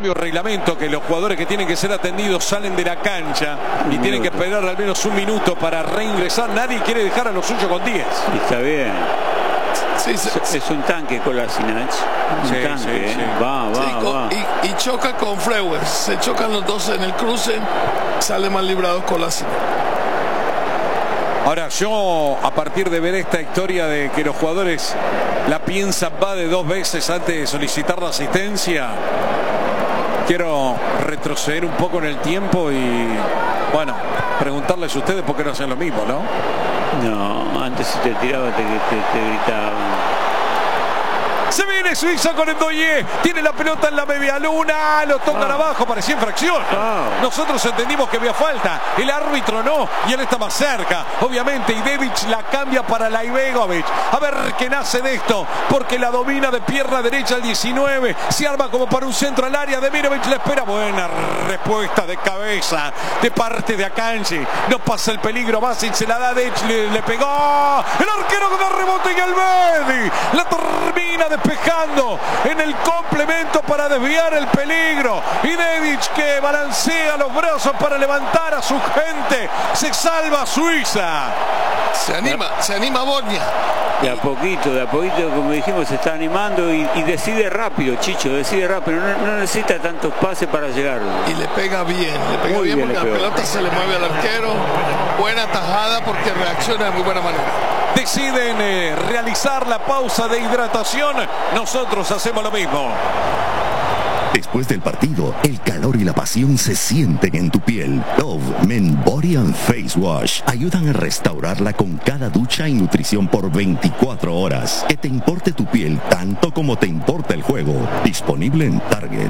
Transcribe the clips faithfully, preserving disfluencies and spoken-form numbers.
cambio de reglamento que los jugadores que tienen que ser atendidos salen de la cancha y tienen que esperar al menos un minuto para reingresar. Nadie quiere dejar a los suyos con diez. Está bien. Sí, sí, es, es un tanque Kolasinac. Un sí, tanque, sí, ¿eh? sí. Va, va, sí, con, va. Y, y choca con Flowers. Se chocan los dos en el cruce. Sale mal librado Kolasinac. Ahora yo, a partir de ver esta historia de que los jugadores la piensan va de dos veces antes de solicitar la asistencia, quiero retroceder un poco en el tiempo y, bueno, preguntarles a ustedes por qué no hacen lo mismo, ¿no? No, antes si te tiraba te, te, te gritaban. Se viene Suiza con Ndoye, tiene la pelota en la media luna, lo tocan ah. abajo, parecía infracción. Ah. Nosotros entendimos que había falta, el árbitro no, y él está más cerca. Obviamente Ibevic la cambia para Laibegovic. A ver qué nace de esto, porque la domina de pierna derecha al diecinueve, se arma como para un centro al área, Demirovic la espera. Buena respuesta de cabeza de parte de Akanji. No pasa el peligro, Basic se la da, Dech le, le pegó. El arquero con el rebote y Alvedi la termina de despejando en el complemento para desviar el peligro. Ibevic que balancea los brazos para levantar a su gente. Se salva Suiza. Se anima, se anima Bosnia. De a poquito, de a poquito, como dijimos, se está animando y, y decide rápido, Chicho, decide rápido. No, no necesita tantos pases para llegar. Y le pega bien, le pega muy bien, bien porque la pelota se le mueve al arquero. Buena tajada porque reacciona de muy buena manera. Deciden eh, realizar la pausa de hidratación. Nosotros hacemos lo mismo. Después del partido, el calor y la pasión se sienten en tu piel. Dove Men Body and Face Wash ayudan a restaurarla con cada ducha y nutrición por veinticuatro horas. Que te importe tu piel tanto como te importa el juego. Disponible en Target.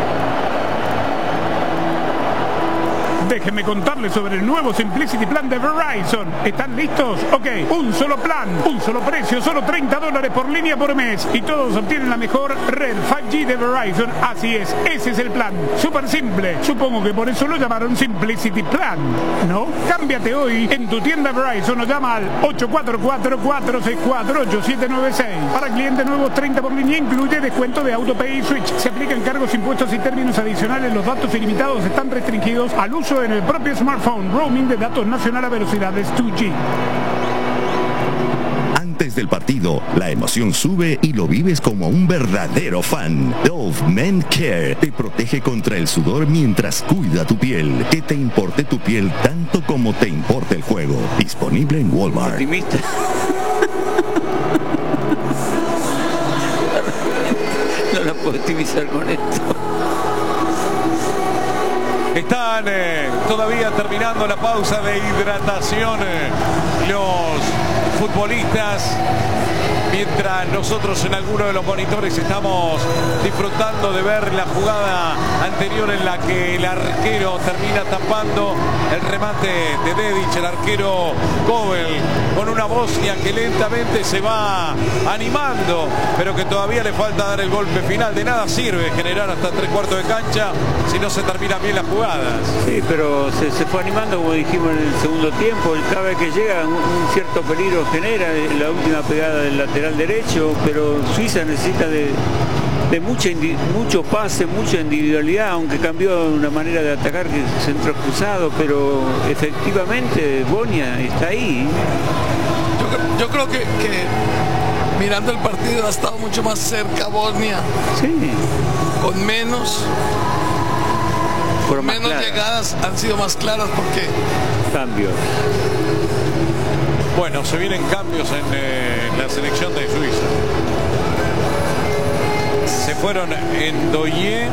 Déjenme contarles sobre el nuevo Simplicity Plan de Verizon. ¿Están listos? Ok, un solo plan, un solo precio, solo treinta dólares por línea por mes. Y todos obtienen la mejor red cinco G de Verizon. Así es, ese es el plan. Súper simple. Supongo que por eso lo llamaron Simplicity Plan, ¿no? Cámbiate hoy en tu tienda Verizon o llama al ocho cuatro cuatro, cuatro seis cuatro, ocho siete nueve seis. Para clientes nuevos, treinta por línea, incluye descuento de AutoPay y Switch. Se aplican cargos, impuestos y términos adicionales. Los datos ilimitados están restringidos al uso en el propio smartphone. Roaming de datos nacional a velocidades dos G. Antes del partido, la emoción sube y lo vives como un verdadero fan. Dove Men Care te protege contra el sudor mientras cuida tu piel. Que te importe tu piel tanto como te importa el juego. Disponible en Walmart. Optimista. No la puedo optimizar con esto. Están eh, todavía terminando la pausa de hidratación eh, los futbolistas, mientras nosotros en alguno de los monitores estamos disfrutando de ver la jugada anterior en la que el arquero termina tapando el remate de Dedic, el arquero Kovel, con una Bosnia que lentamente se va animando, pero que todavía le falta dar el golpe final. De nada sirve generar hasta tres cuartos de cancha si no se terminan bien las jugadas. Sí, pero se, se fue animando, como dijimos en el segundo tiempo. Cada vez que llega un, un cierto peligro genera la última pegada del lateral derecho, pero Suiza necesita de, de mucha mucho pase, mucha individualidad, aunque cambió una manera de atacar, que centro cruzado, pero efectivamente Bosnia está ahí. Yo, yo creo que, que mirando el partido ha estado mucho más cerca Bosnia. Sí. Con menos Fueron menos más llegadas, han sido más claras porque cambios. Bueno, se vienen cambios en eh, la selección de Suiza. Se fueron Ndoye,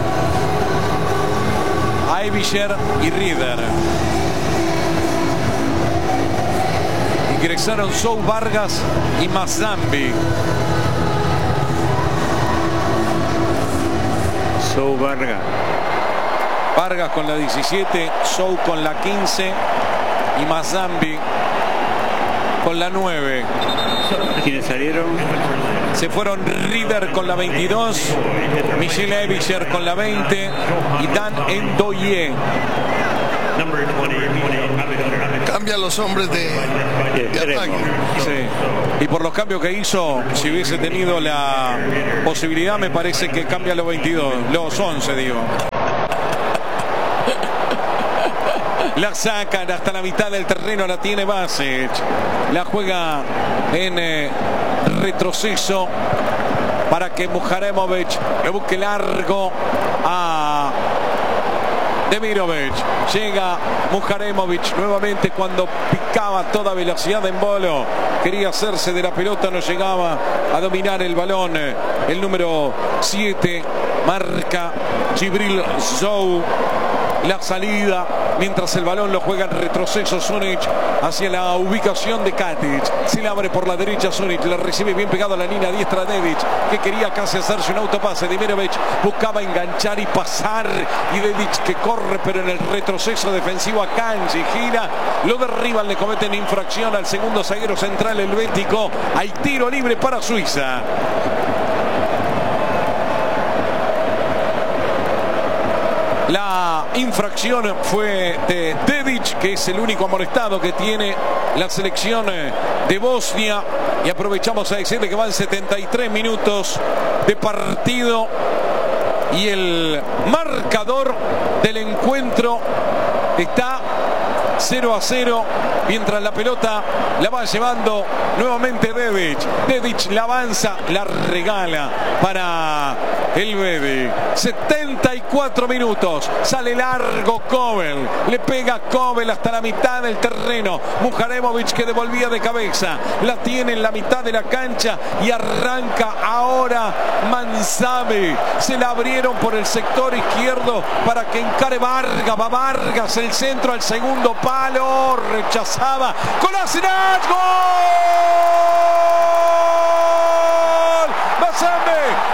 Aibiger y Rieder. Ingresaron Sou Vargas y Mazambi. Sou Vargas. Vargas con la diecisiete, Sou con la quince y Mazambi con la nueve. ¿Quiénes salieron? Se fueron Rieder con la veintidós, Michel Aibiger con la veinte y Dan Ndoye. Cambia los hombres de, de ataque. Sí. Y por los cambios que hizo, si hubiese tenido la posibilidad, me parece que cambia los veintidós, los once digo. La sacan hasta la mitad del terreno, la tiene Basic. La juega en eh, retroceso para que Muharemovic le busque largo a Demirovic. Llega Muharemovic nuevamente cuando picaba a toda velocidad en Bolo. Quería hacerse de la pelota, no llegaba a dominar el balón. El número siete marca Djibril Zou la salida, mientras el balón lo juega en retroceso Šunić hacia la ubicación de Katic. Se le abre por la derecha Šunić, la recibe bien pegado a la línea diestra Dedić, que quería casi hacerse un autopase. Demirovic buscaba enganchar y pasar, y Dedić que corre pero en el retroceso defensivo a Kanji, gira, lo derriban, le cometen infracción al segundo zaguero central helvético. Hay tiro libre para Suiza. La infracción fue de Dedić, que es el único amonestado que tiene la selección de Bosnia. Y aprovechamos a decirle que van setenta y tres minutos de partido. Y el marcador del encuentro está cero a cero. Mientras la pelota la va llevando nuevamente Dedić. Dedić la avanza, la regala para el Bedi. setenta y cuatro minutos. Sale largo Kovel. Le pega Kovel hasta la mitad del terreno. Muharemovic que devolvía de cabeza. La tiene en la mitad de la cancha y arranca ahora Mansabe. Se la abrieron por el sector izquierdo para que encare Vargas. Va Vargas, el centro al segundo palo. Rechazaba. Kolasinac. ¡Gol! Mansabe